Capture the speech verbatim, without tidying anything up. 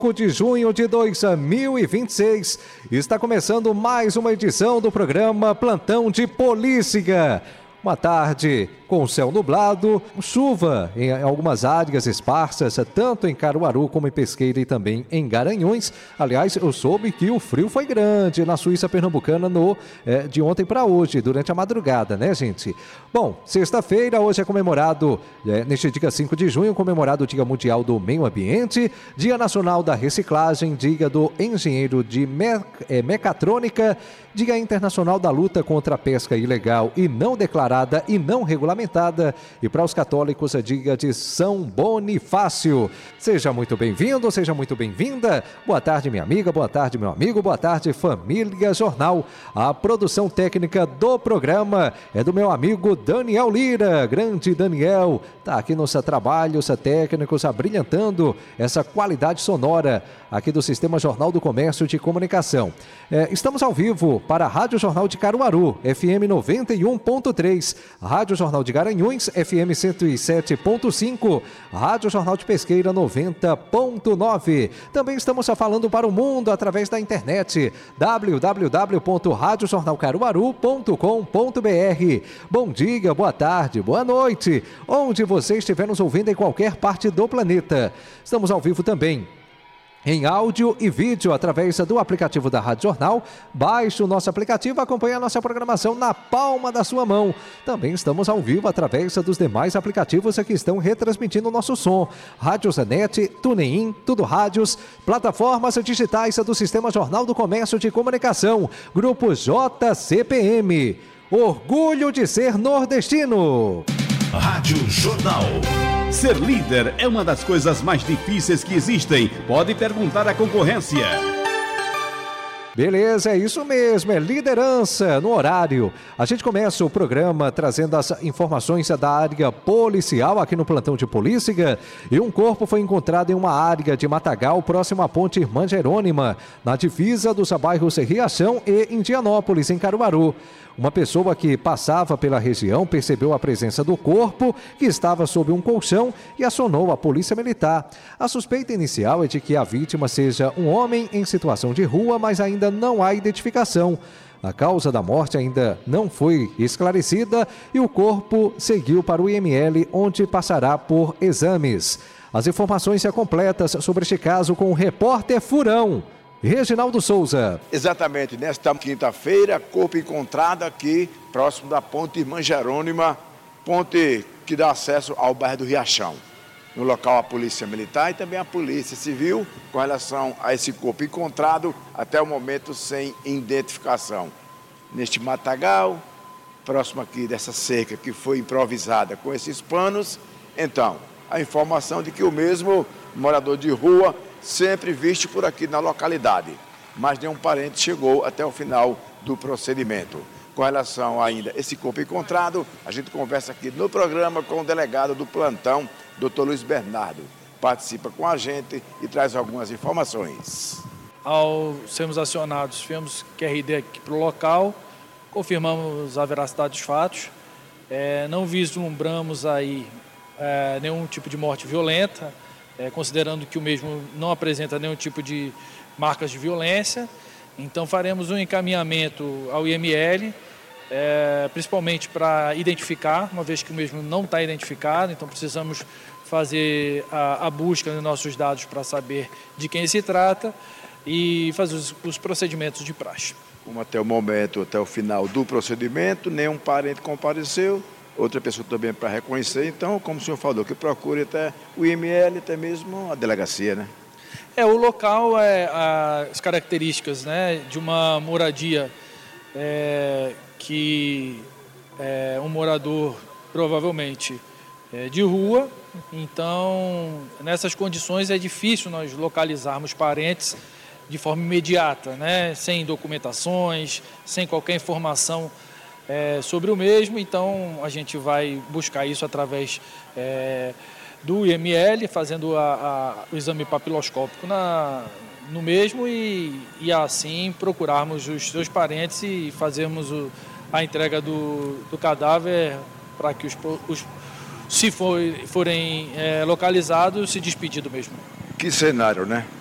de junho de dois mil e vinte e seis, está começando mais uma edição do programa Plantão de Polícia. Uma tarde com céu nublado, chuva em algumas áreas esparsas, tanto em Caruaru como em Pesqueira e também em Garanhuns. Aliás, eu soube que o frio foi grande na Suíça Pernambucana no, é, de ontem para hoje, durante a madrugada, né, gente? Bom, sexta-feira, hoje é comemorado, é, neste dia cinco de junho, comemorado o Dia Mundial do Meio Ambiente, Dia Nacional da Reciclagem, Dia do Engenheiro de Me- é, Mecatrônica, Dia Internacional da Luta contra a Pesca Ilegal e Não Declarada e Não Regulamentada, e para os católicos a Dia de São Bonifácio. Seja muito bem-vindo, seja muito bem-vinda. Boa tarde, minha amiga, boa tarde, meu amigo, boa tarde, família Jornal. A produção técnica do programa é do meu amigo Daniel Lira. Grande Daniel, está aqui nos trabalhos técnicos, abrilhantando essa qualidade sonora aqui do Sistema Jornal do Comércio de Comunicação. É, estamos ao vivo para a Rádio Jornal de Caruaru, F M noventa e um ponto três, Rádio Jornal de Garanhuns, F M cento e sete ponto cinco, Rádio Jornal de Pesqueira noventa ponto nove. Também estamos falando para o mundo através da internet, w w w ponto rádio jornal caruaru ponto com ponto b r. Bom dia, boa tarde, boa noite, onde você estiver nos ouvindo em qualquer parte do planeta. Estamos ao vivo também em áudio e vídeo através do aplicativo da Rádio Jornal. Baixe o nosso aplicativo e acompanhe a nossa programação na palma da sua mão. Também estamos ao vivo através dos demais aplicativos que estão retransmitindo o nosso som. Rádio Zanet, TuneIn, Tudo Rádios, plataformas digitais do Sistema Jornal do Comércio de Comunicação. Grupo J C P M. Orgulho de ser nordestino. Rádio Jornal. Ser líder é uma das coisas mais difíceis que existem. Pode perguntar à concorrência. Beleza, é isso mesmo, é liderança no horário. A gente começa o programa trazendo as informações da área policial aqui no Plantão de Polícia. E um corpo foi encontrado em uma área de matagal próximo à Ponte Irmã Jerônima, na divisa dos bairros Riachão e Indianópolis, em Caruaru. Uma pessoa que passava pela região percebeu a presença do corpo, que estava sob um colchão, e acionou a polícia militar. A suspeita inicial é de que a vítima seja um homem em situação de rua, mas ainda não há identificação. A causa da morte ainda não foi esclarecida e o corpo seguiu para o I M L, onde passará por exames. As informações completas sobre este caso com o repórter Furão, Reginaldo Souza. Exatamente, nesta quinta-feira, corpo encontrado aqui, próximo da Ponte Irmã Jerônima, ponte que dá acesso ao bairro do Riachão. No local, a Polícia Militar e também a Polícia Civil, com relação a esse corpo encontrado, até o momento sem identificação. Neste matagal, próximo aqui dessa cerca que foi improvisada com esses panos, então, a informação de que o mesmo morador de rua sempre visto por aqui na localidade, mas nenhum parente chegou até o final do procedimento. Com relação ainda a esse corpo encontrado, a gente conversa aqui no programa com o delegado do plantão, doutor Luiz Bernardo. Participa com a gente e traz algumas informações. Ao sermos acionados, fizemos Q R D aqui para o local, confirmamos a veracidade dos fatos, é, não vislumbramos aí é, nenhum tipo de morte violenta, É, considerando que o mesmo não apresenta nenhum tipo de marcas de violência. Então faremos um encaminhamento ao I M L, é, principalmente para identificar, uma vez que o mesmo não está identificado, então precisamos fazer a, a busca nos nossos dados para saber de quem se trata e fazer os, os procedimentos de praxe. Como até o momento, até o final do procedimento, nenhum parente compareceu, outra pessoa também para reconhecer, então, como o senhor falou, que procure até o I M L, até mesmo a delegacia, né? É, o local, é, as características, né, de uma moradia é, que é um morador provavelmente é, de rua, então nessas condições é difícil nós localizarmos parentes de forma imediata, né, sem documentações, sem qualquer informação É, sobre o mesmo, então a gente vai buscar isso através é, do I M L, fazendo a, a, o exame papiloscópico na, no mesmo e, e assim procurarmos os seus parentes e fazermos o, a entrega do, do cadáver para que os, os se for, forem é, localizados, se despedir do mesmo. Que cenário, né?